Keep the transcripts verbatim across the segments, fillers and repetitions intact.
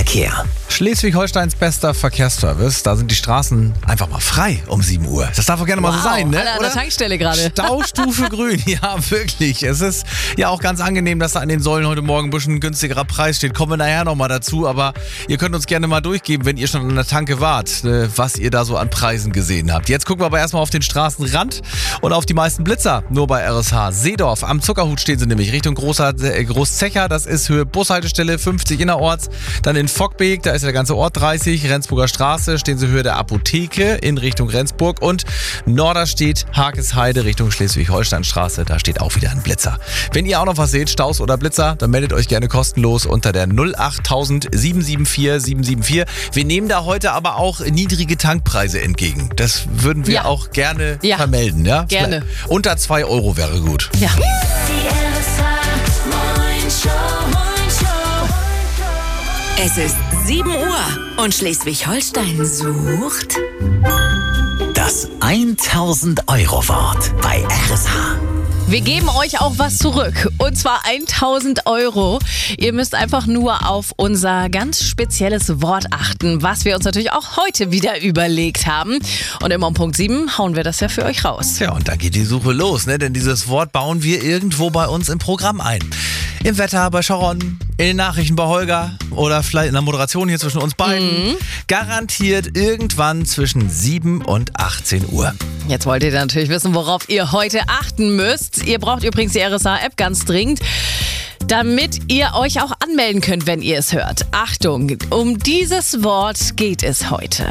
Verkehr. Schleswig-Holsteins bester Verkehrsservice. Da sind die Straßen einfach mal frei um sieben Uhr. Das darf doch gerne mal Wow, so sein, ne? alle an der Tankstelle gerade. Staustufe grün, ja wirklich. Es ist ja auch ganz angenehm, dass da an den Säulen heute Morgen ein bisschen günstigerer Preis steht. Kommen wir nachher nochmal dazu, aber ihr könnt uns gerne mal durchgeben, wenn ihr schon an der Tanke wart, was ihr da so an Preisen gesehen habt. Jetzt gucken wir aber erstmal auf den Straßenrand und auf die meisten Blitzer. Nur bei R S H. Seedorf, am Zuckerhut stehen sie nämlich Richtung Großer, äh, Großzecher. Das ist Höhe Bushaltestelle fünfzig innerorts. Dann in Fockbeek, da ist der ganze Ort dreißig. Rendsburger Straße stehen sie Höhe der Apotheke in Richtung Rendsburg. Und Norderstedt, Hakesheide Richtung Schleswig-Holstein-Straße. Da steht auch wieder ein Blitzer. Wenn ihr auch noch was seht, Staus oder Blitzer, dann meldet euch gerne kostenlos unter der null acht tausend sieben sieben vier sieben sieben vier. Wir nehmen da heute aber auch niedrige Tankpreise entgegen. Das würden wir Ja. auch gerne Ja. vermelden. Ja? Gerne. Vielleicht unter zwei Euro wäre gut. Ja. Die R S H Morning Show. Es ist sieben Uhr und Schleswig-Holstein sucht Das tausend Euro Wort bei R S H. Wir geben euch auch was zurück. Und zwar tausend Euro. Ihr müsst einfach nur auf unser ganz spezielles Wort achten, was wir uns natürlich auch heute wieder überlegt haben. Und immer um Punkt sieben hauen wir das ja für euch raus. Ja, und dann geht die Suche los, ne? Denn dieses Wort bauen wir irgendwo bei uns im Programm ein. Im Wetter bei Sharon, in den Nachrichten bei Holger oder vielleicht in der Moderation hier zwischen uns beiden. Garantiert irgendwann zwischen sieben und achtzehn Uhr. Jetzt wollt ihr natürlich wissen, worauf ihr heute achten müsst. Ihr braucht übrigens die R S H-App ganz dringend, damit ihr euch auch anmelden könnt, wenn ihr es hört. Achtung, um dieses Wort geht es heute.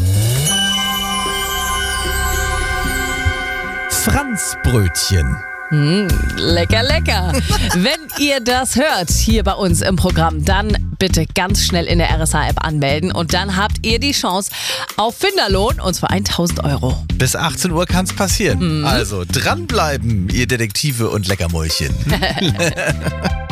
Franzbrötchen. Lecker, lecker. Wenn ihr das hört hier bei uns im Programm, dann bitte ganz schnell in der R S H-App anmelden und dann habt ihr die Chance auf Finderlohn und zwar tausend Euro. Bis achtzehn Uhr kann's passieren. Also dranbleiben, ihr Detektive und Leckermäulchen.